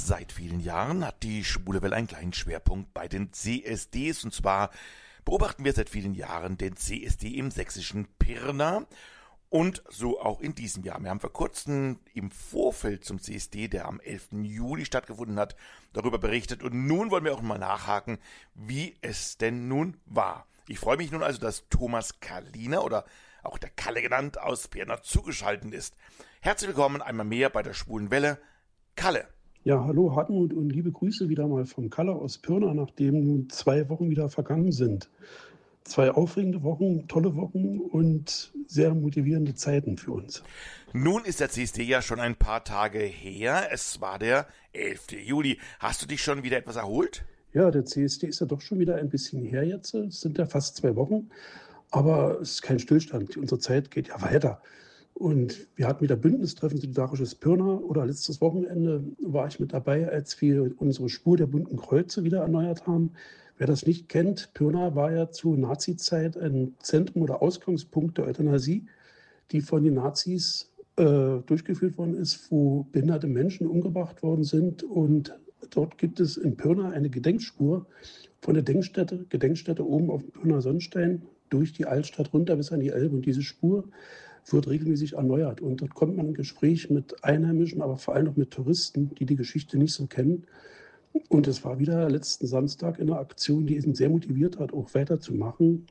Seit vielen Jahren hat die Schwule Welle einen kleinen Schwerpunkt bei den CSDs. Und zwar beobachten wir seit vielen Jahren den CSD im sächsischen Pirna. Und so auch in diesem Jahr. Wir haben vor kurzem im Vorfeld zum CSD, der am 11. Juli stattgefunden hat, darüber berichtet. Und nun wollen wir auch mal nachhaken, wie es denn nun war. Ich freue mich nun also, dass Thomas Kaliner oder auch der Kalle genannt aus Pirna zugeschaltet ist. Herzlich willkommen einmal mehr bei der Schwulen Welle. Kalle. Ja, hallo Hartmut und liebe Grüße wieder mal vom Kalle aus Pirna, nachdem nun 2 Wochen wieder vergangen sind. 2 aufregende Wochen, tolle Wochen und sehr motivierende Zeiten für uns. Nun ist der CSD ja schon ein paar Tage her. Es war der 11. Juli. Hast du dich schon wieder etwas erholt? Ja, der CSD ist ja doch schon wieder ein bisschen her jetzt. Es sind ja fast 2 Wochen, aber es ist kein Stillstand. Unsere Zeit geht ja weiter. Und wir hatten wieder Bündnistreffen Solidarisches Pirna oder letztes Wochenende war ich mit dabei, als wir unsere Spur der bunten Kreuze wieder erneuert haben. Wer das nicht kennt, Pirna war ja zu Nazizeit ein Zentrum oder Ausgangspunkt der Euthanasie, die von den Nazis durchgeführt worden ist, wo behinderte Menschen umgebracht worden sind. Und dort gibt es in Pirna eine Gedenkspur von der Gedenkstätte oben auf dem Pirna Sonnenstein durch die Altstadt runter bis an die Elbe. Und diese Spur wird regelmäßig erneuert. Und dort kommt man in Gespräch mit Einheimischen, aber vor allem auch mit Touristen, die die Geschichte nicht so kennen. Und es war wieder letzten Samstag eine Aktion, die ihn sehr motiviert hat, auch weiterzumachen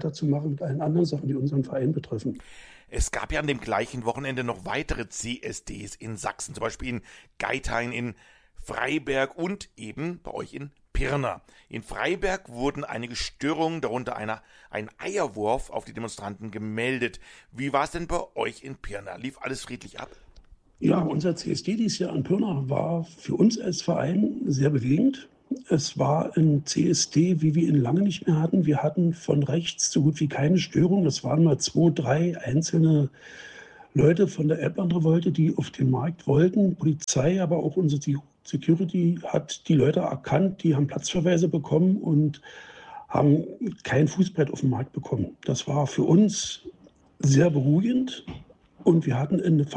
mit allen anderen Sachen, die unseren Verein betreffen. Es gab ja an dem gleichen Wochenende noch weitere CSDs in Sachsen, zum Beispiel in Geithain, in Freiberg und eben bei euch in Pirna. In Freiberg wurden einige Störungen, darunter ein Eierwurf auf die Demonstranten gemeldet. Wie war es denn bei euch in Pirna? Lief alles friedlich ab? Ja, unser CSD dieses Jahr in Pirna war für uns als Verein sehr bewegend. Es war ein CSD, wie wir ihn lange nicht mehr hatten. Wir hatten von rechts so gut wie keine Störung. Es waren mal 2, 3 einzelne Leute von der Elblandrevolte, die auf den Markt wollten. Polizei, aber auch unsere Security hat die Leute erkannt, die haben Platzverweise bekommen und haben kein Fußbrett auf dem Markt bekommen. Das war für uns sehr beruhigend. Und wir hatten einen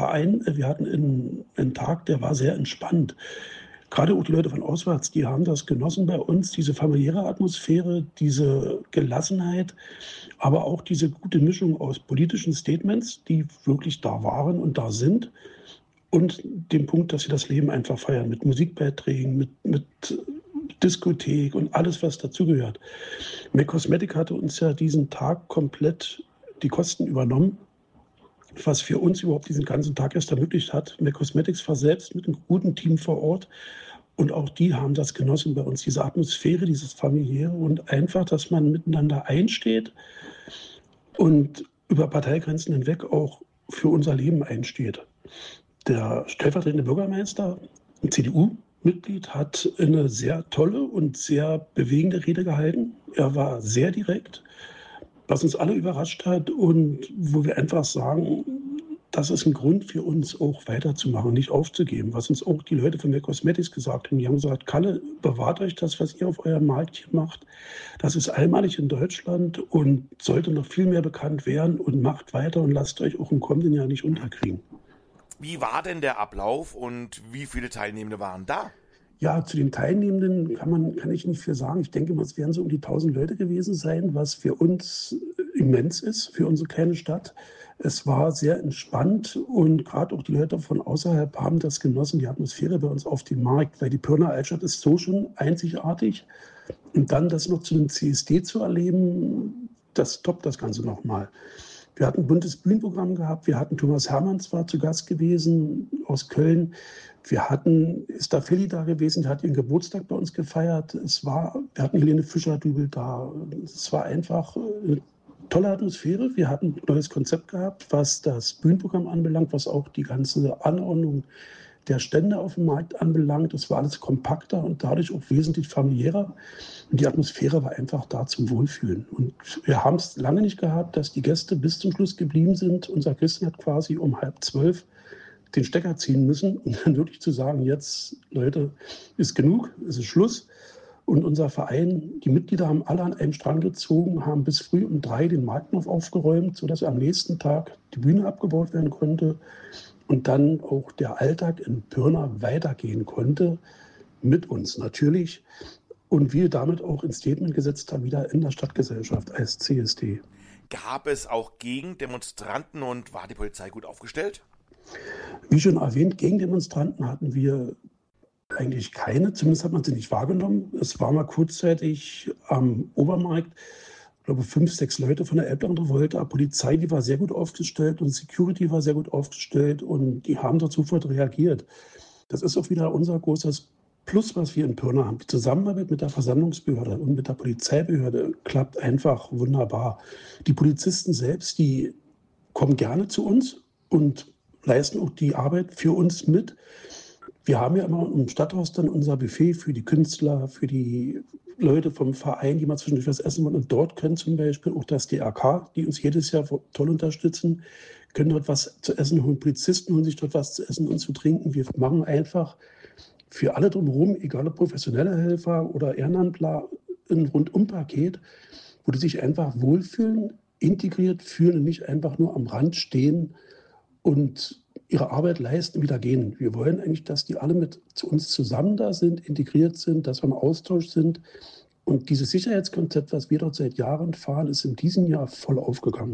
Tag, der war sehr entspannt. Gerade auch die Leute von auswärts, die haben das genossen bei uns, diese familiäre Atmosphäre, diese Gelassenheit, aber auch diese gute Mischung aus politischen Statements, die wirklich da waren und da sind, und dem Punkt, dass sie das Leben einfach feiern, mit Musikbeiträgen, mit Diskothek und alles, was dazugehört. Mac Cosmetic hatte uns ja diesen Tag komplett die Kosten übernommen, was für uns überhaupt diesen ganzen Tag erst ermöglicht hat. Mac Cosmetics war selbst mit einem guten Team vor Ort und auch die haben das genossen bei uns, diese Atmosphäre, dieses familiäre und einfach, dass man miteinander einsteht und über Parteigrenzen hinweg auch für unser Leben einsteht. Der stellvertretende Bürgermeister, ein CDU-Mitglied, hat eine sehr tolle und sehr bewegende Rede gehalten. Er war sehr direkt, was uns alle überrascht hat und wo wir einfach sagen, das ist ein Grund für uns auch weiterzumachen, nicht aufzugeben. Was uns auch die Leute von Mac Cosmetics gesagt haben, die haben gesagt, Kalle, bewahrt euch das, was ihr auf eurem Markt hier macht. Das ist einmalig in Deutschland und sollte noch viel mehr bekannt werden und macht weiter und lasst euch auch im kommenden Jahr nicht unterkriegen. Wie war denn der Ablauf und wie viele Teilnehmende waren da? Ja, zu den Teilnehmenden kann ich nicht viel sagen. Ich denke mal, es werden so um die 1000 Leute gewesen sein, was für uns immens ist, für unsere kleine Stadt. Es war sehr entspannt und gerade auch die Leute von außerhalb haben das genossen, die Atmosphäre bei uns auf dem Markt, weil die Pirna Altstadt ist so schon einzigartig. Und dann das noch zu einem CSD zu erleben, das toppt das Ganze nochmal. Wir hatten ein buntes Bühnenprogramm gehabt. Wir hatten Thomas Hermanns war zu Gast gewesen aus Köln. Wir hatten Staffelli da gewesen, der hat ihren Geburtstag bei uns gefeiert. Wir hatten Helene Fischer-Dübel da. Es war einfach eine tolle Atmosphäre. Wir hatten ein neues Konzept gehabt, was das Bühnenprogramm anbelangt, was auch die ganze Anordnung der Stände auf dem Markt anbelangt. Das war alles kompakter und dadurch auch wesentlich familiärer. Und die Atmosphäre war einfach da zum Wohlfühlen. Und wir haben es lange nicht gehabt, dass die Gäste bis zum Schluss geblieben sind. Unser Christian hat quasi um 11:30 den Stecker ziehen müssen, um dann wirklich zu sagen, jetzt, Leute, ist genug, es ist Schluss. Und unser Verein, die Mitglieder haben alle an einem Strang gezogen, haben bis früh um 3 den Markt noch aufgeräumt, sodass am nächsten Tag die Bühne abgebaut werden konnte. und dann auch der Alltag in Pirna weitergehen konnte, mit uns natürlich. Und wir damit auch ins Statement gesetzt haben, wieder in der Stadtgesellschaft als CSD. Gab es auch Gegendemonstranten und war die Polizei gut aufgestellt? Wie schon erwähnt, Gegendemonstranten hatten wir eigentlich keine, zumindest hat man sie nicht wahrgenommen. Es war mal kurzzeitig am Obermarkt, ich glaube 5, 6 Leute von der Elbland-Revolte. Die Polizei, die war sehr gut aufgestellt und Security war sehr gut aufgestellt und die haben dort sofort reagiert. Das ist auch wieder unser großes Plus, was wir in Pirna haben. Die Zusammenarbeit mit der Versammlungsbehörde und mit der Polizeibehörde klappt einfach wunderbar. Die Polizisten selbst, die kommen gerne zu uns und leisten auch die Arbeit für uns mit. Wir haben ja immer im Stadthaus dann unser Buffet für die Künstler, für die Leute vom Verein, die mal zwischendurch was essen wollen. Und dort können zum Beispiel auch das DRK, die uns jedes Jahr toll unterstützen, können dort was zu essen holen. Polizisten holen sich dort was zu essen und zu trinken. Wir machen einfach für alle drumherum, egal ob professionelle Helfer oder Ehrenamtler, ein Rundumpaket, wo die sich einfach wohlfühlen, integriert fühlen und nicht einfach nur am Rand stehen und ihre Arbeit leisten und wieder gehen. Wir wollen eigentlich, dass die alle mit zu uns zusammen da sind, integriert sind, dass wir im Austausch sind. Und dieses Sicherheitskonzept, was wir dort seit Jahren fahren, ist in diesem Jahr voll aufgegangen.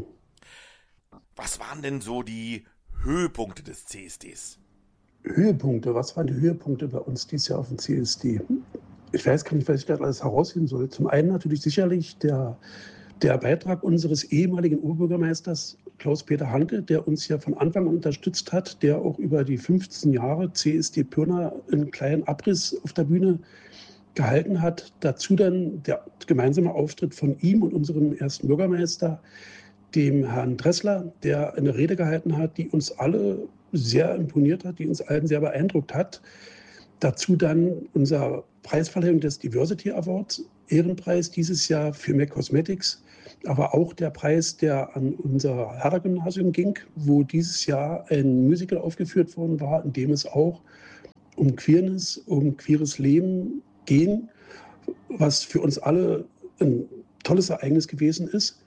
Was waren denn so die Höhepunkte des CSDs? Höhepunkte, was waren die Höhepunkte bei uns dieses Jahr auf dem CSD? Ich weiß gar nicht, was ich da alles herausheben soll. Zum einen natürlich sicherlich der Beitrag unseres ehemaligen Oberbürgermeisters Klaus-Peter Hanke, der uns ja von Anfang an unterstützt hat, der auch über die 15 Jahre CSD Pirna einen kleinen Abriss auf der Bühne gehalten hat. Dazu dann der gemeinsame Auftritt von ihm und unserem ersten Bürgermeister, dem Herrn Dressler, der eine Rede gehalten hat, die uns alle sehr imponiert hat, die uns allen sehr beeindruckt hat. Dazu dann unser Preisverleihung des Diversity Awards, Ehrenpreis dieses Jahr für MAC Cosmetics, aber auch der Preis, der an unser Herder-Gymnasium ging, wo dieses Jahr ein Musical aufgeführt worden war, in dem es auch um Queerness, um queeres Leben ging, was für uns alle ein tolles Ereignis gewesen ist.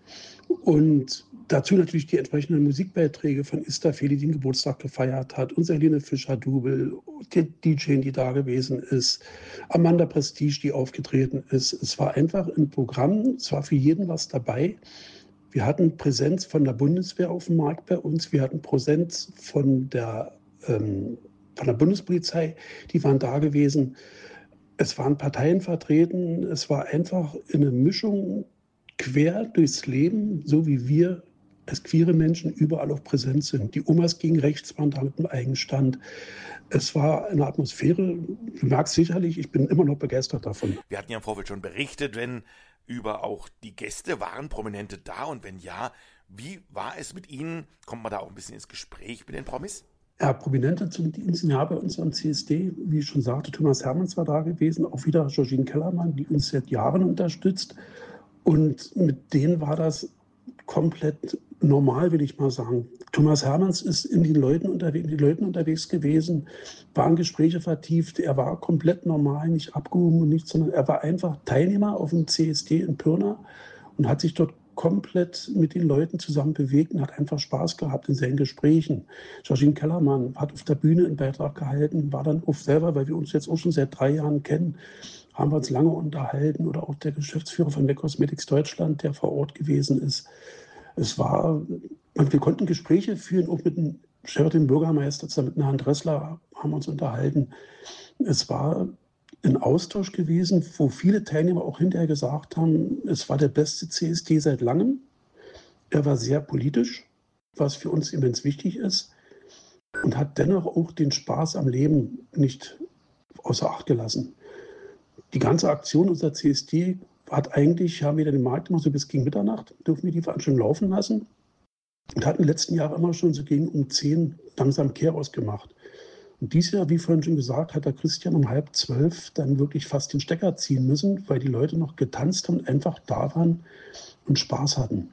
Und dazu natürlich die entsprechenden Musikbeiträge von Ista Feli, die den Geburtstag gefeiert hat, unser Helene Fischer-Dubel, die DJ, die da gewesen ist, Amanda Prestige, die aufgetreten ist. Es war einfach ein Programm, es war für jeden was dabei. Wir hatten Präsenz von der Bundeswehr auf dem Markt bei uns, wir hatten Präsenz von der Bundespolizei, die waren da gewesen. Es waren Parteien vertreten, es war einfach eine Mischung quer durchs Leben, so wie wir als queere Menschen überall auch präsent sind. Die Omas gingen rechts, waren da mit einem Eigenstand. Es war eine Atmosphäre, du merkst sicherlich, ich bin immer noch begeistert davon. Wir hatten ja im Vorfeld schon berichtet, wenn über auch die Gäste, waren Prominente da und wenn ja, wie war es mit ihnen? Kommt man da auch ein bisschen ins Gespräch mit den Promis? Ja, Prominente zum diesem Jahr bei uns am CSD, wie ich schon sagte, Thomas Hermanns war da gewesen, auch wieder Georgine Kellermann, die uns seit Jahren unterstützt. Und mit denen war das komplett normal, will ich mal sagen. Thomas Hermanns ist in den Leuten unterwegs gewesen, waren Gespräche vertieft. Er war komplett normal, nicht abgehoben und nichts, sondern er war einfach Teilnehmer auf dem CSD in Pirna und hat sich dort komplett mit den Leuten zusammen bewegt und hat einfach Spaß gehabt in seinen Gesprächen. Georgine Kellermann hat auf der Bühne einen Beitrag gehalten, war dann oft selber, weil wir uns jetzt auch schon seit 3 Jahren kennen, haben wir uns lange unterhalten, oder auch der Geschäftsführer von MAC Cosmetics Deutschland, der vor Ort gewesen ist. Wir konnten Gespräche führen, auch mit dem stellvertretenden Bürgermeister, zusammen mit Herrn Dressler haben wir uns unterhalten. Es war ein Austausch gewesen, wo viele Teilnehmer auch hinterher gesagt haben, es war der beste CSD seit langem. Er war sehr politisch, was für uns immens wichtig ist, und hat dennoch auch den Spaß am Leben nicht außer Acht gelassen. Die ganze Aktion unserer CSD haben wir den Markt immer so bis gegen Mitternacht, dürfen wir die Veranstaltung laufen lassen, und hatten in den letzten Jahren immer schon so gegen um 10 langsam Kehraus gemacht. Und dieses Jahr, wie vorhin schon gesagt, hat der Christian um 11:30 dann wirklich fast den Stecker ziehen müssen, weil die Leute noch getanzt haben und einfach da waren und Spaß hatten.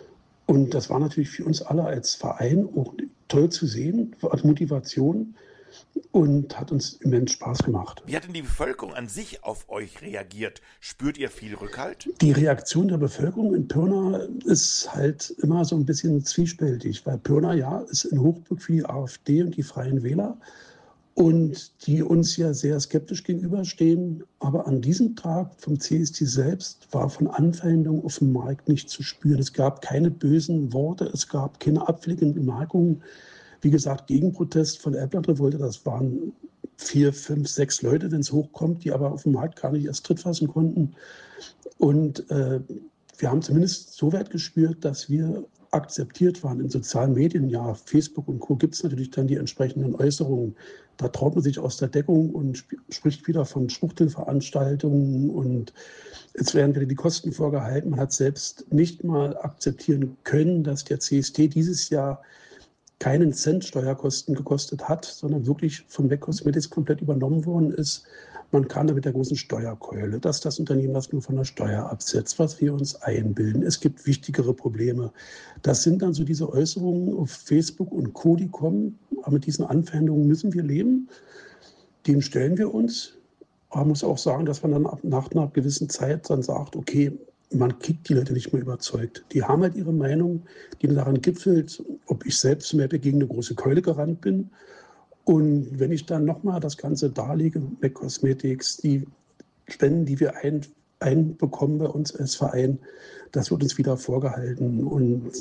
Und das war natürlich für uns alle als Verein auch toll zu sehen, als Motivation. und hat uns immens Spaß gemacht. Wie hat denn die Bevölkerung an sich auf euch reagiert? Spürt ihr viel Rückhalt? Die Reaktion der Bevölkerung in Pirna ist halt immer so ein bisschen zwiespältig, weil Pirna ja ist in Hochburg für die AfD und die Freien Wähler und die uns ja sehr skeptisch gegenüberstehen. Aber an diesem Tag vom CSD selbst war von Anfeindung auf dem Markt nicht zu spüren. Es gab keine bösen Worte, es gab keine abfälligen Bemerkungen. Wie gesagt, Gegenprotest von Elblandrevolte, das waren 4, 5, 6 Leute, wenn es hochkommt, die aber auf dem Markt gar nicht erst Tritt fassen konnten. Und wir haben zumindest so weit gespürt, dass wir akzeptiert waren in sozialen Medien. Ja, Facebook und Co. gibt es natürlich dann die entsprechenden Äußerungen. Da traut man sich aus der Deckung und spricht wieder von Schwuchtelveranstaltungen und es werden wieder die Kosten vorgehalten. Man hat selbst nicht mal akzeptieren können, dass der CSD dieses Jahr keinen Cent Steuerkosten gekostet hat, sondern wirklich von Beck Cosmetics komplett übernommen worden ist. Man kam da mit der großen Steuerkeule, dass das Unternehmen das nur von der Steuer absetzt, was wir uns einbilden. Es gibt wichtigere Probleme. Das sind dann so diese Äußerungen auf Facebook und Co., die kommen. Aber mit diesen Anfeindungen müssen wir leben. Dem stellen wir uns. Aber man muss auch sagen, dass man dann nach einer gewissen Zeit dann sagt, okay, man kriegt die Leute nicht mehr überzeugt. Die haben halt ihre Meinung, die daran gipfelt, ob ich selbst zum Beispiel gegen eine große Keule gerannt bin. Und wenn ich dann nochmal das Ganze darlege, Beck Cosmetics, die Spenden, die wir einbekommen bei uns als Verein, das wird uns wieder vorgehalten. Und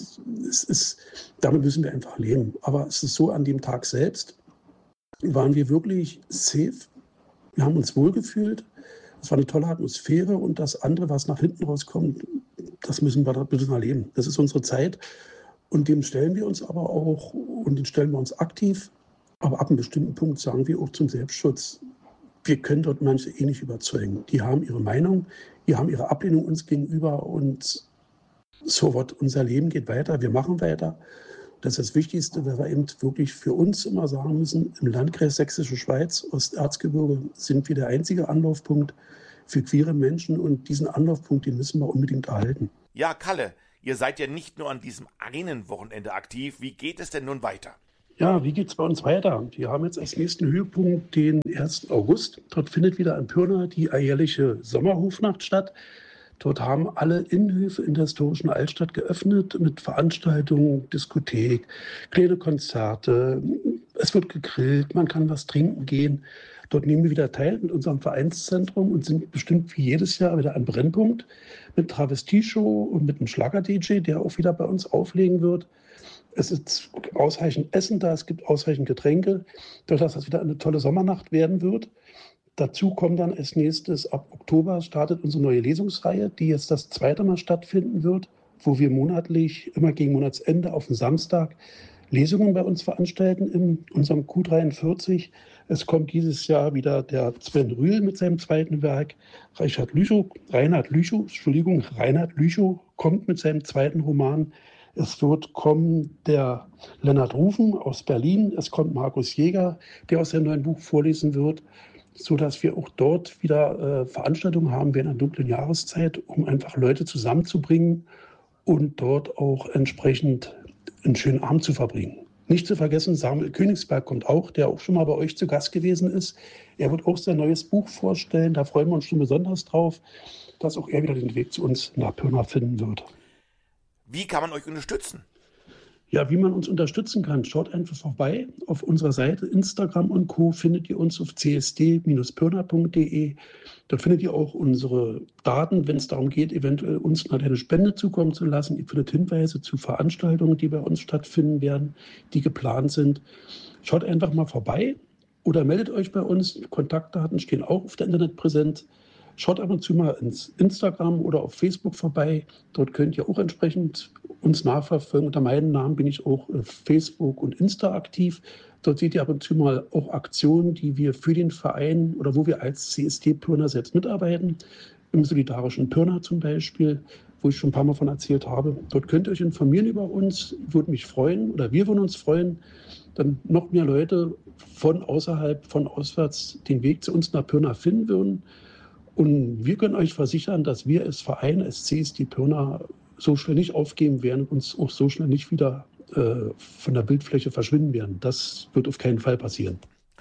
damit müssen wir einfach leben. Aber es ist so, an dem Tag selbst waren wir wirklich safe. Wir haben uns wohlgefühlt. Es war eine tolle Atmosphäre und das andere, was nach hinten rauskommt, das müssen wir erleben. Das ist unsere Zeit und dem stellen wir uns aber auch und den stellen wir uns aktiv. Aber ab einem bestimmten Punkt sagen wir auch zum Selbstschutz, wir können dort manche nicht überzeugen. Die haben ihre Meinung, die haben ihre Ablehnung uns gegenüber und so wird unser Leben geht weiter, wir machen weiter. Das ist das Wichtigste, weil wir eben wirklich für uns immer sagen müssen, im Landkreis Sächsische Schweiz, Osterzgebirge, sind wir der einzige Anlaufpunkt für queere Menschen und diesen Anlaufpunkt, den müssen wir unbedingt erhalten. Ja, Kalle, ihr seid ja nicht nur an diesem einen Wochenende aktiv. Wie geht es denn nun weiter? Ja, wie geht es bei uns weiter? Wir haben jetzt als nächsten Höhepunkt den 1. August. Dort findet wieder in Pirna die alljährliche Sommerhofnacht statt. Dort haben alle Innenhöfe in der historischen Altstadt geöffnet mit Veranstaltungen, Diskothek, kleine Konzerte. Es wird gegrillt, man kann was trinken gehen. Dort nehmen wir wieder teil mit unserem Vereinszentrum und sind bestimmt wie jedes Jahr wieder ein Brennpunkt mit Travestie-Show und mit einem Schlager-DJ, der auch wieder bei uns auflegen wird. Es ist ausreichend Essen da, es gibt ausreichend Getränke, sodass das wieder eine tolle Sommernacht werden wird. Dazu kommt dann als nächstes, ab Oktober startet unsere neue Lesungsreihe, die jetzt das 2. Mal stattfinden wird, wo wir monatlich, immer gegen Monatsende auf den Samstag, Lesungen bei uns veranstalten in unserem Q43. Es kommt dieses Jahr wieder der Sven Rühl mit seinem zweiten Werk. Reinhard Lüchow kommt mit seinem zweiten Roman. Es wird kommen der Lennart Rufen aus Berlin. Es kommt Markus Jäger, der aus seinem neuen Buch vorlesen wird, sodass wir auch dort wieder Veranstaltungen haben während einer dunklen Jahreszeit, um einfach Leute zusammenzubringen und dort auch entsprechend einen schönen Abend zu verbringen. Nicht zu vergessen, Samuel Königsberg kommt auch, der auch schon mal bei euch zu Gast gewesen ist. Er wird auch sein neues Buch vorstellen. Da freuen wir uns schon besonders drauf, dass auch er wieder den Weg zu uns nach Pirna finden wird. Wie kann man euch unterstützen? Ja, wie man uns unterstützen kann, schaut einfach vorbei. Auf unserer Seite Instagram und Co. findet ihr uns auf csd-pirna.de. Dort findet ihr auch unsere Daten, wenn es darum geht, eventuell uns eine Spende zukommen zu lassen. Ihr findet Hinweise zu Veranstaltungen, die bei uns stattfinden werden, die geplant sind. Schaut einfach mal vorbei oder meldet euch bei uns. Kontaktdaten stehen auch auf der Internetpräsenz. Schaut ab und zu mal ins Instagram oder auf Facebook vorbei. Dort könnt ihr auch entsprechend uns nachverfolgen. Unter meinem Namen bin ich auch auf Facebook und Insta aktiv. Dort seht ihr ab und zu mal auch Aktionen, die wir für den Verein oder wo wir als CSD Pirna selbst mitarbeiten. Im solidarischen Pirna zum Beispiel, wo ich schon ein paar Mal von erzählt habe. Dort könnt ihr euch informieren über uns. Würde mich freuen oder wir würden uns freuen, dann noch mehr Leute von außerhalb, von auswärts den Weg zu uns nach Pirna finden würden. Und wir können euch versichern, dass wir als Verein, als CSD Pirna so schnell nicht aufgeben werden und uns auch so schnell nicht wieder von der Bildfläche verschwinden werden. Das wird auf keinen Fall passieren.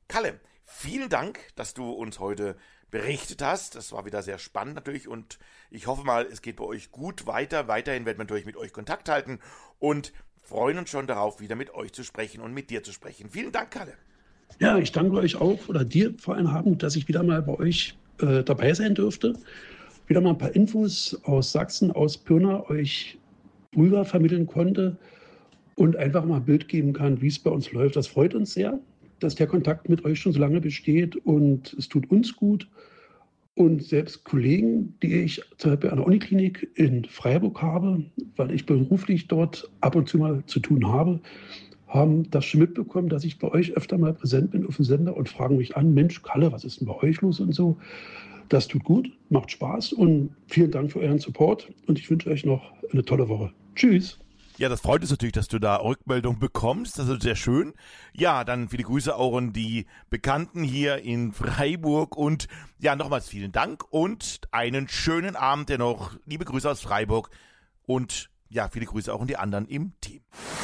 Kalle, vielen Dank, dass du uns heute berichtet hast. Das war wieder sehr spannend natürlich und ich hoffe mal, es geht bei euch gut weiter. Weiterhin werden wir natürlich mit euch Kontakt halten und freuen uns schon darauf, wieder mit euch zu sprechen und mit dir zu sprechen. Vielen Dank, Kalle. Ja, ich danke euch auch oder dir vor allem, Hartmut, dass ich wieder mal bei euch dabei sein dürfte. Wieder mal ein paar Infos aus Sachsen, aus Pirna euch rüber vermitteln konnte und einfach mal ein Bild geben kann, wie es bei uns läuft. Das freut uns sehr, dass der Kontakt mit euch schon so lange besteht und es tut uns gut. Und selbst Kollegen, die ich zum Beispiel an der Uniklinik in Freiburg habe, weil ich beruflich dort ab und zu mal zu tun habe, haben das schon mitbekommen, dass ich bei euch öfter mal präsent bin auf dem Sender und fragen mich an, Mensch, Kalle, was ist denn bei euch los und so. Das tut gut, macht Spaß und vielen Dank für euren Support und ich wünsche euch noch eine tolle Woche. Tschüss. Ja, das freut uns natürlich, dass du da Rückmeldung bekommst. Das ist sehr schön. Ja, dann viele Grüße auch an die Bekannten hier in Freiburg. Und ja, nochmals vielen Dank und einen schönen Abend dennoch. Liebe Grüße aus Freiburg und ja, viele Grüße auch an die anderen im Team.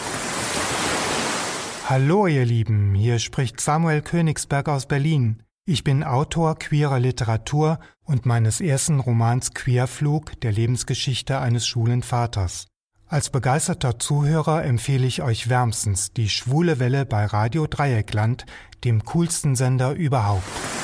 Hallo ihr Lieben, hier spricht Samuel Königsberg aus Berlin. Ich bin Autor queerer Literatur und meines ersten Romans Queerflug, der Lebensgeschichte eines schwulen Vaters. Als begeisterter Zuhörer empfehle ich euch wärmstens die Schwule Welle bei Radio Dreieckland, dem coolsten Sender überhaupt.